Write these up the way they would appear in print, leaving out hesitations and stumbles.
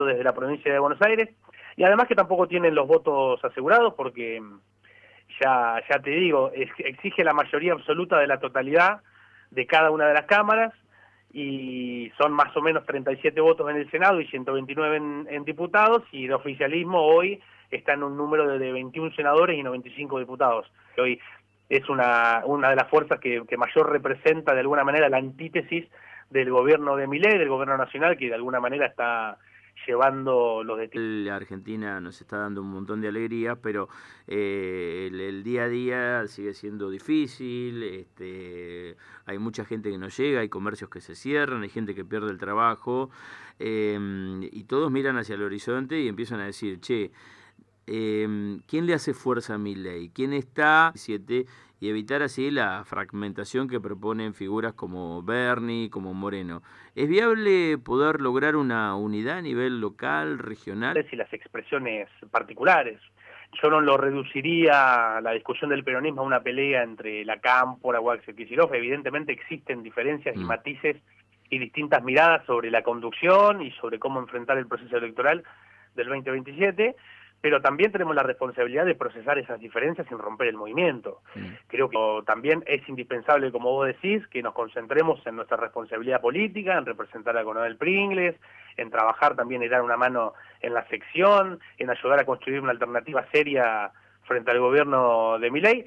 desde la provincia de Buenos Aires, y además que tampoco tienen los votos asegurados porque, ya te digo, exige la mayoría absoluta de la totalidad de cada una de las cámaras, y son más o menos 37 votos en el Senado y 129 en diputados, y el oficialismo hoy está en un número de 21 senadores y 95 diputados. Hoy es una de las fuerzas que mayor representa de alguna manera la antítesis del gobierno de Milei, del gobierno nacional, que de alguna manera está llevando los destinos. La Argentina nos está dando un montón de alegrías, pero el día a día sigue siendo difícil, hay mucha gente que no llega, hay comercios que se cierran, hay gente que pierde el trabajo, y todos miran hacia el horizonte y empiezan a decir, che, ¿quién le hace fuerza a Milei? ¿Quién está? Y evitar así la fragmentación que proponen figuras como Bernie, como Moreno. ¿Es viable poder lograr una unidad a nivel local, regional? Y las expresiones particulares. Yo no lo reduciría la discusión del peronismo a una pelea entre la Cámpora o Axel Kicillof. Evidentemente existen diferencias y matices y distintas miradas sobre la conducción y sobre cómo enfrentar el proceso electoral del 2027, pero también tenemos la responsabilidad de procesar esas diferencias sin romper el movimiento. Creo que también es indispensable, como vos decís, que nos concentremos en nuestra responsabilidad política, en representar al Coronel Pringles, en trabajar también y dar una mano en la sección, en ayudar a construir una alternativa seria frente al gobierno de Milei.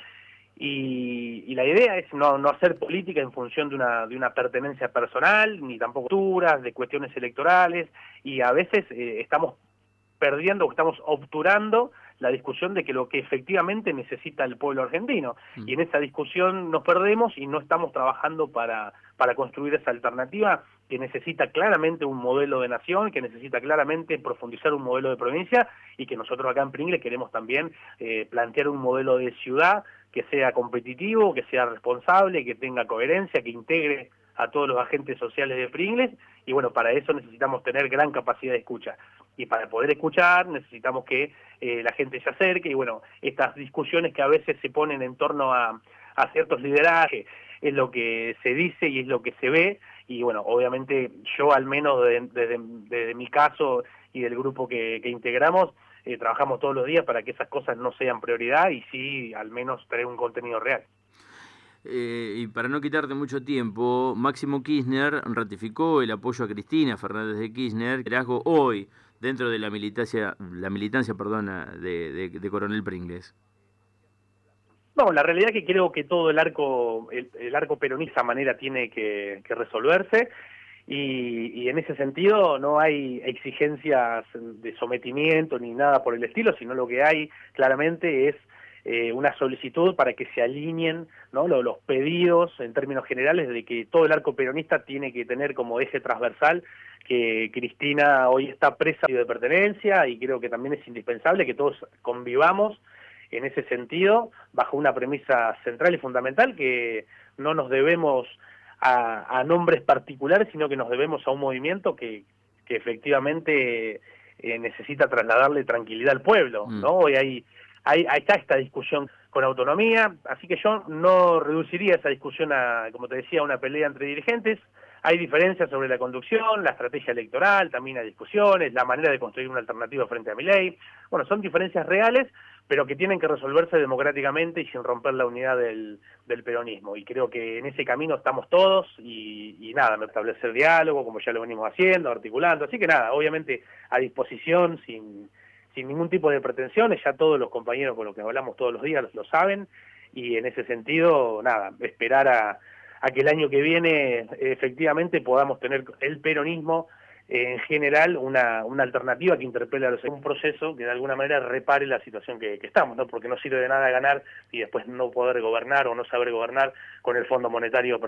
Y la idea es no hacer política en función de una pertenencia personal, ni tampoco de cuestiones electorales, y a veces estamos perdiendo o estamos obturando la discusión de que lo que efectivamente necesita el pueblo argentino. Y en esa discusión nos perdemos y no estamos trabajando para construir esa alternativa que necesita claramente un modelo de nación, que necesita claramente profundizar un modelo de provincia, y que nosotros acá en Pringles queremos también plantear un modelo de ciudad que sea competitivo, que sea responsable, que tenga coherencia, que integre a todos los agentes sociales de Pringles, y bueno, para eso necesitamos tener gran capacidad de escucha. Y para poder escuchar necesitamos que la gente se acerque, y bueno, estas discusiones que a veces se ponen en torno a ciertos liderajes, es lo que se dice y es lo que se ve, y bueno, obviamente yo al menos desde mi caso y del grupo que integramos, trabajamos todos los días para que esas cosas no sean prioridad y sí al menos tener un contenido real. Y para no quitarte mucho tiempo, Máximo Kirchner ratificó el apoyo a Cristina Fernández de Kirchner, liderazgo hoy dentro de la militancia perdona, de Coronel Pringles. No, la realidad es que creo que todo el arco peronista de manera tiene que resolverse, y en ese sentido no hay exigencias de sometimiento ni nada por el estilo, sino lo que hay claramente es una solicitud para que se alineen, ¿no?, los pedidos en términos generales de que todo el arco peronista tiene que tener como eje transversal que Cristina hoy está presa de pertenencia, y creo que también es indispensable que todos convivamos en ese sentido, bajo una premisa central y fundamental, que no nos debemos a nombres particulares, sino que nos debemos a un movimiento que efectivamente necesita trasladarle tranquilidad al pueblo, ¿no? Hoy está esta discusión con autonomía, así que yo no reduciría esa discusión a, como te decía, a una pelea entre dirigentes. Hay diferencias sobre la conducción, la estrategia electoral, también hay discusiones, la manera de construir una alternativa frente a Milei. Bueno, son diferencias reales, pero que tienen que resolverse democráticamente y sin romper la unidad del peronismo. Y creo que en ese camino estamos todos, y nada, establecer diálogo, como ya lo venimos haciendo, articulando. Así que nada, obviamente a disposición, sin ningún tipo de pretensiones, ya todos los compañeros con los que hablamos todos los días lo saben, y en ese sentido, nada, esperar a que el año que viene efectivamente podamos tener el peronismo en general una alternativa que interpele a un proceso que de alguna manera repare la situación que estamos, ¿no? Porque no sirve de nada ganar y después no poder gobernar o no saber gobernar con el Fondo Monetario